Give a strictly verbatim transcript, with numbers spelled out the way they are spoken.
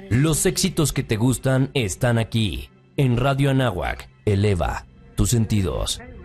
Los éxitos que te gustan están aquí, en Radio Anáhuac. Eleva tus sentidos.